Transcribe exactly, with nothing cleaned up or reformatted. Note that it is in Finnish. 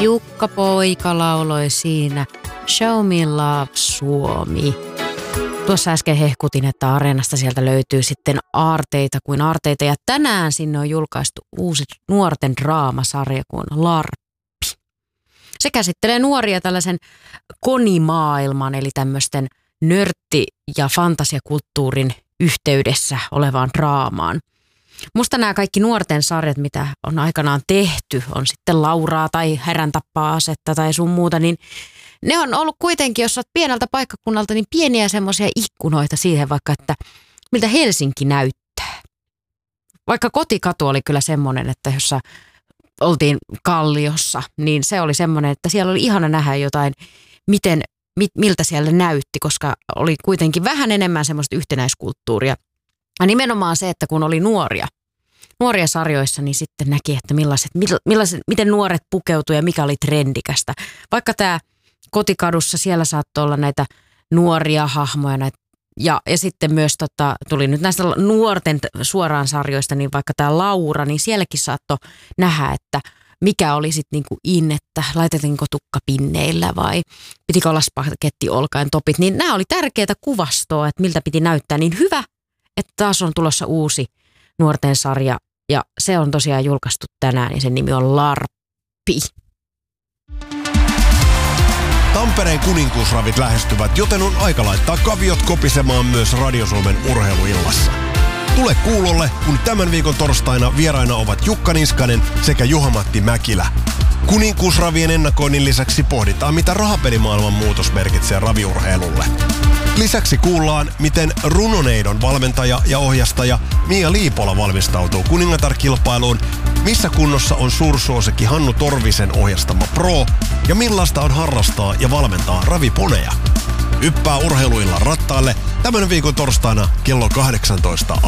Jukka Poika lauloi siinä Show Me Love Suomi. Tuossa äsken hehkutin, että Areenasta sieltä löytyy sitten aarteita kuin aarteita. Ja tänään sinne on julkaistu uusi nuorten draamasarja kuin Larppi. Se käsittelee nuoria tällaisen konimaailman, eli tämmöisten nörtti- ja fantasiakulttuurin yhteydessä olevaan draamaan. Musta nämä kaikki nuorten sarjat, mitä on aikanaan tehty, on sitten Lauraa tai Herän tappaa asetta tai sun muuta, niin ne on ollut kuitenkin, jos olet pieneltä paikkakunnalta, niin pieniä semmoisia ikkunoita siihen vaikka, että miltä Helsinki näyttää. Vaikka kotikatu oli kyllä semmoinen, että jossa oltiin Kalliossa, niin se oli semmoinen, että siellä oli ihana nähdä jotain, miten, mit, miltä siellä näytti, koska oli kuitenkin vähän enemmän semmoista yhtenäiskulttuuria. Ja nimenomaan se, että kun oli nuoria, nuoria sarjoissa, niin sitten näki, että millaiset, millaiset, miten nuoret pukeutuivat ja mikä oli trendikästä. Vaikka tämä Kotikadussa, siellä saattoi olla näitä nuoria hahmoja näitä, ja, ja sitten myös tota, tuli nyt näistä nuorten suoraan sarjoista, niin vaikka tämä Laura, niin sielläkin saattoi nähdä, että mikä oli sitten niinku in, että laitetaanko tukka pinneillä vai pitikö olla spagetti olkaen topit. Niin nämä oli tärkeää kuvastoa, että miltä piti näyttää. Niin hyvä, että taas on tulossa uusi nuorten sarja ja se on tosiaan julkaistu tänään ja sen nimi on Larppi. Tampereen kuninkuusravit lähestyvät, joten on aika laittaa kaviot kopisemaan myös Radio Suomen urheiluillassa. Tule kuulolle, kun tämän viikon torstaina vieraina ovat Jukka Niskanen sekä Juha-Matti Mäkilä. Kuninkuusravien ennakoinnin lisäksi pohditaan, mitä rahapelimaailman muutos merkitsee raviurheilulle. Lisäksi kuullaan, miten Runoneidon valmentaja ja ohjastaja Mia Liipola valmistautuu kuningatar-kilpailuun, missä kunnossa on suursuosikki Hannu Torvisen ohjastama Pro ja millaista on harrastaa ja valmentaa raviponeja. Hyppää urheiluillan rattaille tämän viikon torstaina kello kahdeksantoista